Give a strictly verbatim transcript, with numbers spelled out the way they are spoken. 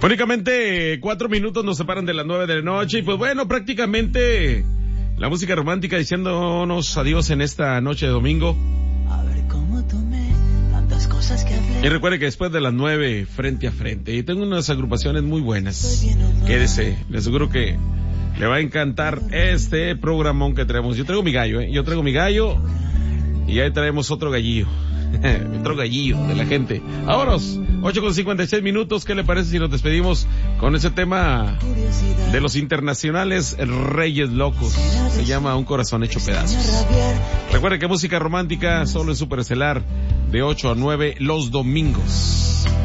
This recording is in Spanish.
Únicamente cuatro minutos nos separan de las nueve de la noche y pues bueno, prácticamente la música romántica diciéndonos adiós en esta noche de domingo. A ver cómo tomé tantas cosas que hablé. Y recuerde que después de las nueve, frente a frente, y tengo unas agrupaciones muy buenas. Quédese, les aseguro que le va a encantar este programón que traemos. Yo traigo mi gallo, ¿eh? Yo traigo mi gallo y ahí traemos otro gallillo. Otro gallillo de la gente. Vámonos, ocho con cincuenta y seis minutos. ¿Qué le parece si nos despedimos con ese tema de los internacionales Reyes Locos? Se llama Un Corazón Hecho Pedazos. Recuerde que música romántica solo en Superestelar de ocho a nueve los domingos.